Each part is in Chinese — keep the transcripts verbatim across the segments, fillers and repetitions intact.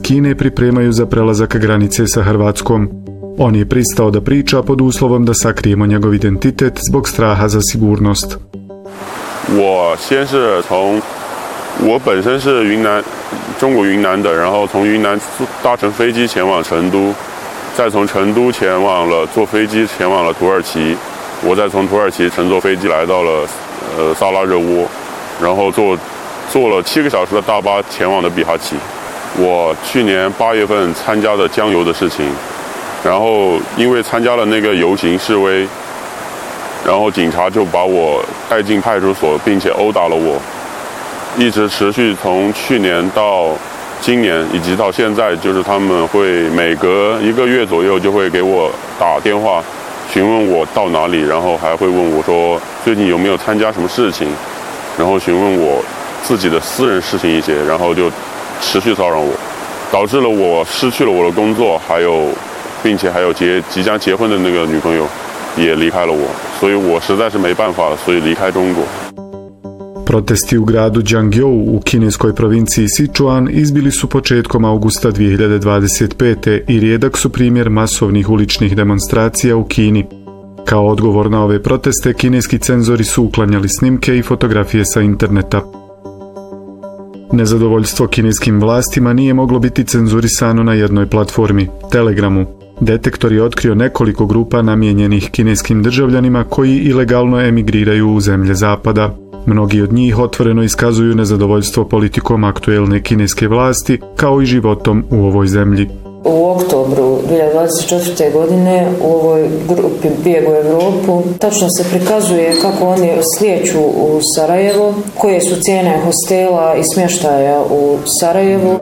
Kine pripremaju za prelazak granice sa Hrvatskom. On je pristao da priča pod uslovom da sakrijemo njegov identitet zbog straha za sigurnost. 我先是从我本身是云南中国云南的，然后从云南搭乘飞机前往成都，再从成都前往了坐飞机前往了土耳其，我再从土耳其乘坐飞机来到了呃萨拉热窝，然后坐坐了七个小时的大巴前往的比哈奇。我去年八月份参加的江游的事情，然后因为参加了那个游行示威，然后警察就把我带进派出所，并且殴打了我，一直持续从去年到今年以及到现在，就是他们会每隔一个月左右就会给我打电话询问我到哪里，然后还会问我说最近有没有参加什么事情，然后询问我自己的私人事情一些，然后就持续骚扰我，导致了我失去了我的工作，还有并且还有结即将结婚的那个女朋友也离开了我，所以我实在是没办法了，所以离开中国。 Protesti u gradu Jiangyou u kineskoj provinciji Sichuan izbili su početkom avgusta dvije hiljade dvadeset pete. i rijedak su primjer masovnih uličnih demonstracija u Kini. Kao odgovor na ove proteste, kineski cenzori su uklanjali snimke i fotografije sa interneta. Nezadovoljstvo kineskim vlastima nije moglo biti cenzurisano na jednoj platformi, Telegramu. Detektor je otkrio nekoliko grupa namijenjenih kineskim državljanima koji ilegalno emigriraju u zemlje zapada. Mnogi od njih otvoreno iskazuju nezadovoljstvo politikom aktuelne kineske vlasti, kao i životom u ovoj zemlji. U oktobru dvije hiljade dvadeset četvrte. godine u ovoj grupi Bijeg u Europu tačno se prikazuje kako oni slijeću u Sarajevo, koje su cijene hostela i smještaja u Sarajevu.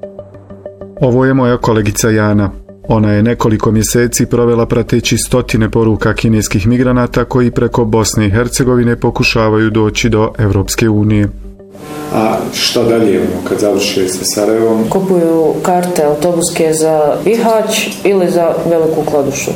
Ovo je moja kolegica Jana. Ona je nekoliko mjeseci provela prateći stotine poruka kineskih migranata koji preko Bosne i Hercegovine pokušavaju doći do Evropske unije. A šta dalje kad završe sa Sarajevom? Kupuju karte autobuske za Bihać ili za Veliku Kladušu.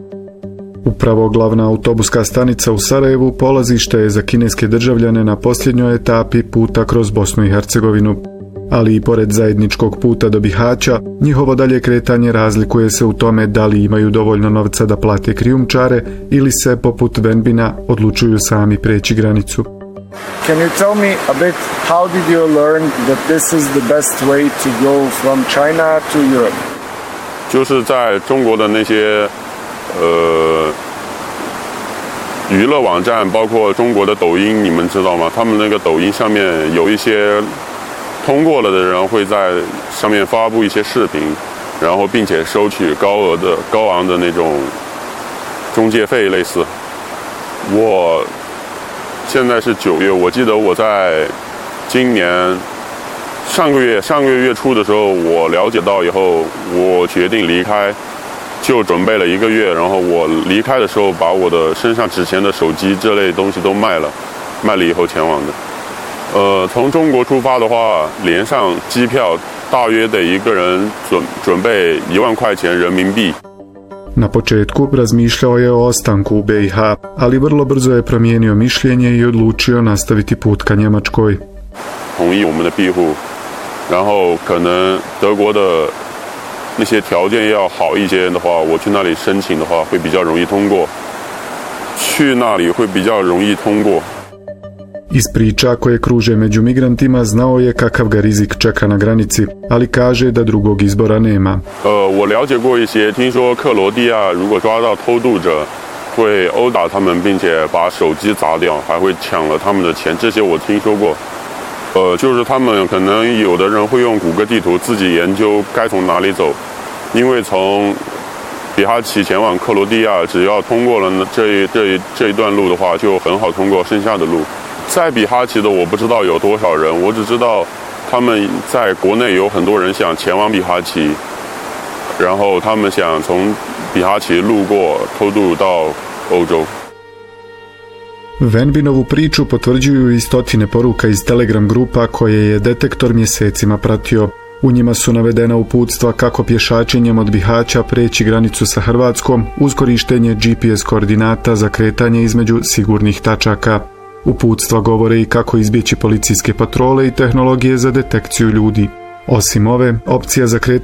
Upravo glavna autobuska stanica u Sarajevu polazište je za kineske državljane na posljednjoj etapi puta kroz Bosnu i Hercegovinu. Ali i pored zajedničkog puta do Bihaća, njihovo dalje kretanje razlikuje se u tome da li imaju dovoljno novca da plate krijumčare ili se, poput Venbina, odlučuju sami preći granicu. Can you tell me a bit how did you learn that this is the best way to go from China to Europe? 就是在中国的那些呃娱乐网站，包括中国的抖音，你们知道吗？他们那个抖音上面有一些通过了的人会在上面发布一些视频，然后并且收取高额的高昂的那种中介费类似。我现在是九月，我记得我在今年上个月上个月月初的时候，我了解到以后，我决定离开，就准备了一个月，然后我离开的时候把我的身上值钱的手机这类东西都卖了，卖了以后前往的。呃，从中国出发的话，连上机票大约得一个人准准备一万块钱人民币。 Na početku razmišljao je o ostanku u B i H, ali vrlo brzo je promijenio mišljenje i odlučio nastaviti put ka Njemačkoj. 同意我们的庇护，然后可能德国的那些条件要好一些的话，我去那里申请的话会比较容易通过。去那里会比较容易通过。 Iz priča koje kruže među migrantima znao je kakav ga rizik čeka na granici, ali kaže da drugog izbora nema. 呃，我了解过一些，听说克罗地亚如果抓到偷渡者，会殴打他们，并且把手机砸掉，还会抢了他们的钱，这些我听说过。呃，就是他们可能有的人会用谷歌地图自己研究该从哪里走，因为从比哈奇前往克罗地亚，只要通过了这一这一这一段路的话，就很好通过剩下的路。 在比哈奇的我不知道有多少人，我只知道他们在国内有很多人想前往比哈奇，然后他们想从比哈奇路过偷渡到欧洲。 Venbinovu priču potvrđuju i stotine poruka iz Telegram grupa koje je detektor mjesecima pratio. U njima su navedena uputstva kako pješačenjem od Bihaća preći granicu sa Hrvatskom uz korištenje G P S koordinata za kretanje između sigurnih tačaka. Uputstva govore i kako izbjeći policijske patrole i tehnologije za detekciju ljudi. Osim ove, opcija za kretanje